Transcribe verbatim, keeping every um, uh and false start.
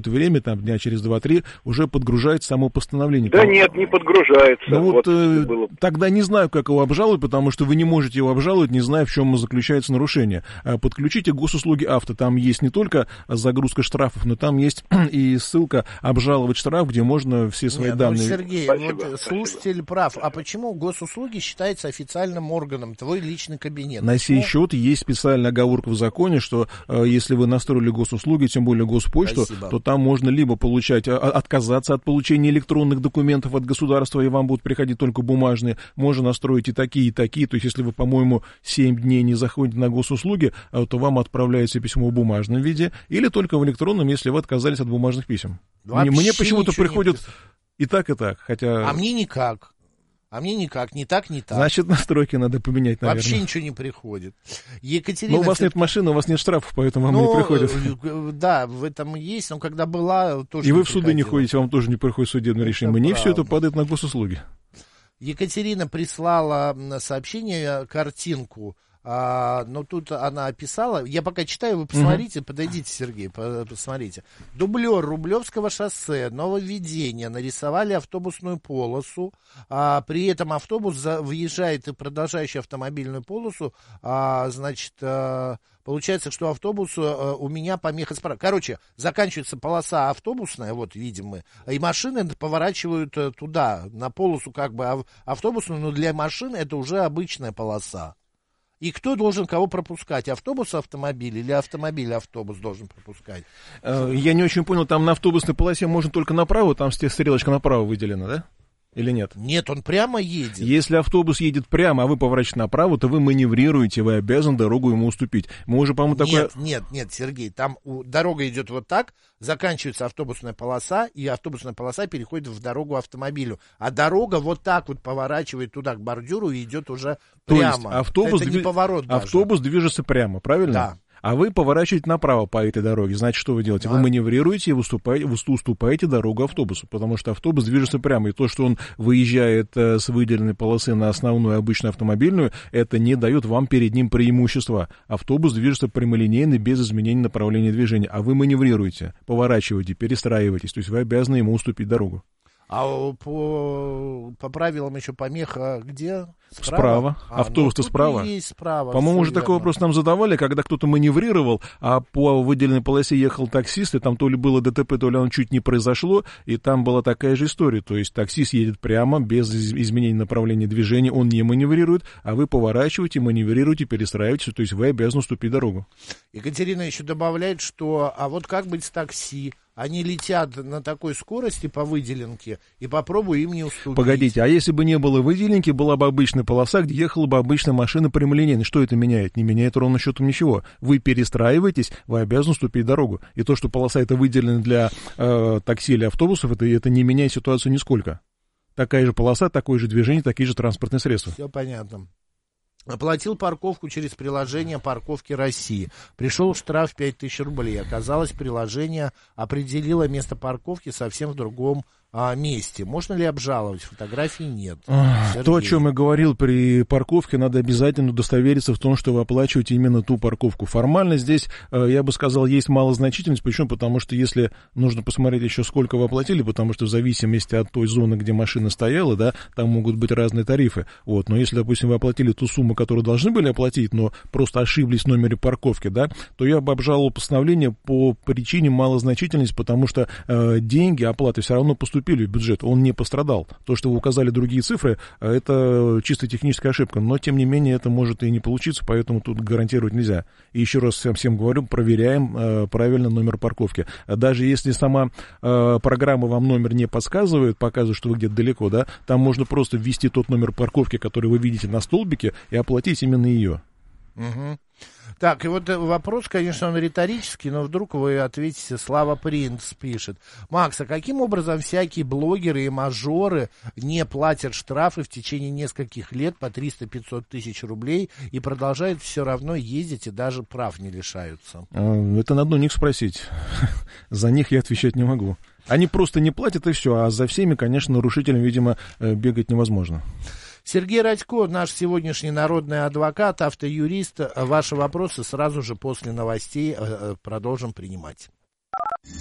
какое-то время, там дня через два-три, уже подгружает само постановление. Да нет, не подгружается. Ну вот, вот э, было... тогда не знаю, как его обжаловать, потому что вы не можете его обжаловать, не зная, в чем заключается нарушение. Подключите госуслуги авто, там есть не только загрузка штрафов, но там есть и ссылка «Обжаловать штраф», где можно все свои Нет, данные... Ну, Сергей, спасибо, вот спасибо. Слушатель прав. А почему госуслуги считается официальным органом, твой личный кабинет? На Почему? сей счет есть специальная оговорка в законе, что э, если вы настроили госуслуги, тем более Госпочту, Спасибо. то там можно либо получать, а, отказаться от получения электронных документов от государства, и вам будут приходить только бумажные. Можно настроить и такие, и такие. То есть, если вы, по-моему, семь дней не заходите на госуслуги, то вам отправляется письмо в бумажном виде, или только в электронном, если вы отказались от бумажных писем. Мне, мне почему-то приходит и так, и так. Хотя... А мне никак. А мне никак, не так, не так. Значит, настройки надо поменять, наверное. Вообще ничего не приходит. Екатерина... Но у вас все... нет машины, у вас нет штрафов, поэтому вам ну, не приходит. Да, в этом есть, но когда была, тоже И вы не в суды не приходило. ходите, вам тоже не приходит судебное Это решение. Мне правда. все это падает на госуслуги. Екатерина прислала сообщение, картинку. А, но тут она описала, я пока читаю, вы посмотрите, uh-huh. подойдите, Сергей, посмотрите. Дублер Рублевского шоссе, нововведение, нарисовали автобусную полосу, а, при этом автобус за, въезжает и продолжающий автомобильную полосу, а, значит, а, получается, что автобус а, у меня помеха справа. Короче, заканчивается полоса автобусная, вот видим мы, и машины поворачивают туда, на полосу как бы автобусную, но для машин это уже обычная полоса. И кто должен кого пропускать? Автобус, автомобиль или автомобиль, автобус должен пропускать? Я не очень понял, там на автобусной полосе можно только направо, там стрелочка направо выделена, да? Или нет? Нет, он прямо едет. Если автобус едет прямо, а вы поворачиваете направо, то вы маневрируете, вы обязаны дорогу ему уступить. Мы уже, по-моему, такое... Нет, нет, нет, Сергей, там у... дорога идет вот так, заканчивается автобусная полоса, и автобусная полоса переходит в дорогу автомобилю. А дорога вот так вот поворачивает туда к бордюру и идет уже то прямо. Есть автобус Это не дви... поворот даже. Автобус движется прямо, правильно? Да. А вы поворачиваете направо по этой дороге. Значит, что вы делаете? Да. Вы маневрируете и выступаете, вы уступаете дорогу автобусу, потому что автобус движется прямо. И то, что он выезжает э, с выделенной полосы на основную обычную автомобильную, это не дает вам перед ним преимущества. Автобус движется прямолинейно, без изменения направления движения. А вы маневрируете, поворачиваете, перестраиваетесь. То есть вы обязаны ему уступить дорогу. А по, по правилам еще помеха где? Справа. Справа. А, Автобус-то ну, справа. Есть справа. По-моему, уже верно. такой вопрос нам задавали, когда кто-то маневрировал, а по выделенной полосе ехал таксист, и там то ли было ДТП, то ли оно чуть не произошло, и там была такая же история. То есть таксист едет прямо, без изменения направления движения, он не маневрирует, а вы поворачиваете, маневрируете, перестраиваетесь, то есть вы обязаны уступить дорогу. Екатерина еще добавляет, что а вот как быть с такси? Они летят на такой скорости по выделенке, и попробуй им не уступить. Погодите, а если бы не было выделенки, была бы обычная полоса, где ехала бы обычная машина прямолинейно. Что это меняет? Не меняет ровно счетом ничего. Вы перестраиваетесь, вы обязаны уступить дорогу. И то, что полоса это выделена для э, такси или автобусов, это, это не меняет ситуацию нисколько. Такая же полоса, такое же движение, такие же транспортные средства. Все понятно. Оплатил парковку через приложение «Парковки России». Пришел штраф пять тысяч рублей. Оказалось, приложение определило место парковки совсем в другом а, месте. Можно ли обжаловать? Фотографий нет. Сергей. То, о чем я говорил, при парковке надо обязательно удостовериться в том, что вы оплачиваете именно ту парковку. Формально здесь, я бы сказал, есть малозначительность. Почему? Потому что если нужно посмотреть еще, сколько вы оплатили, потому что в зависимости от той зоны, где машина стояла, да, там могут быть разные тарифы. Вот. Но если, допустим, вы оплатили ту сумму, которую должны были оплатить, но просто ошиблись в номере парковки, да, то я бы обжаловал постановление по причине малозначительности, потому что э, деньги, оплаты все равно поступили в бюджет, он не пострадал. То, что вы указали другие цифры, это чисто техническая ошибка, но, тем не менее, это может и не получиться, поэтому тут гарантировать нельзя. И еще раз всем, всем говорю, проверяем э, правильно номер парковки. Даже если сама э, программа вам номер не подсказывает, показывает, что вы где-то далеко, да, там можно просто ввести тот номер парковки, который вы видите на столбике, и оплатить именно ее. Угу. Так, и вот вопрос, конечно, он риторический, но вдруг вы ответите. Слава Принц пишет. Макс, а каким образом всякие блогеры и мажоры не платят штрафы в течение нескольких лет по триста-пятьсот тысяч рублей и продолжают все равно ездить и даже прав не лишаются? Это надо у них спросить. За них я отвечать не могу. Они просто не платят и все, а за всеми, конечно, нарушителям, видимо, бегать невозможно. Сергей Радько, наш сегодняшний народный адвокат, автоюрист. Ваши вопросы сразу же после новостей продолжим принимать.